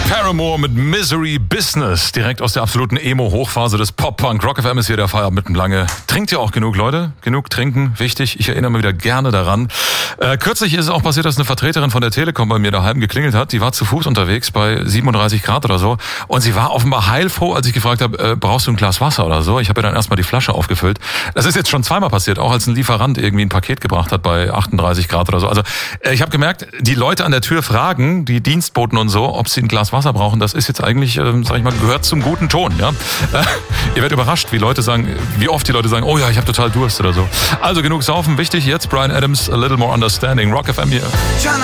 Paramore mit Misery Business, direkt aus der absoluten Emo-Hochphase des Pop-Punk. Rock FM ist hier der Feierabend mitten lange. Trinkt ihr auch genug, Leute? Genug trinken, wichtig. Ich erinnere mich wieder gerne daran. Kürzlich ist es auch passiert, dass eine Vertreterin von der Telekom bei mir daheim geklingelt hat. Die war zu Fuß unterwegs bei 37 Grad oder so. Und sie war offenbar heilfroh, als ich gefragt habe, brauchst du ein Glas Wasser oder so? Ich habe ihr dann erstmal die Flasche aufgefüllt. Das ist jetzt schon zweimal passiert, auch als ein Lieferant irgendwie ein Paket gebracht hat bei 38 Grad oder so. Also ich habe gemerkt, die Leute an der Tür fragen, die Dienstboten und so, ob sie ein Glas Wasser brauchen. Das ist jetzt eigentlich, sag ich mal, gehört zum guten Ton. Ja? Ihr werdet überrascht, wie oft die Leute sagen, oh ja, ich habe total Durst oder so. Also genug saufen, wichtig. Jetzt Bryan Adams, A Little More Understanding. Rock FM hier.